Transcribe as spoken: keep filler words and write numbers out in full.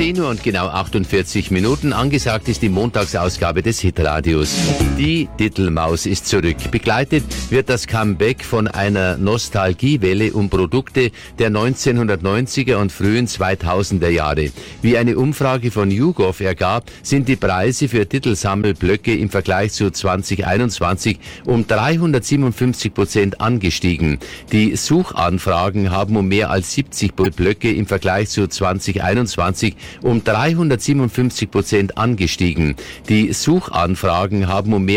zehn Uhr und genau achtundvierzig Minuten. Angesagt ist die Montagsausgabe des Hitradios. Die Titelmaus ist zurück. Begleitet wird das Comeback von einer Nostalgiewelle um Produkte der neunzehnhundertneunziger und frühen zweitausender Jahre. Wie eine Umfrage von YouGov ergab, sind die Preise für Titelsammelblöcke im Vergleich zu zweitausendeinundzwanzig um dreihundertsiebenundfünfzig Prozent angestiegen. Die Suchanfragen haben um mehr als siebzig Blöcke im Vergleich zu zweitausendeinundzwanzig um dreihundertsiebenundfünfzig Prozent angestiegen. Die Suchanfragen haben um mehr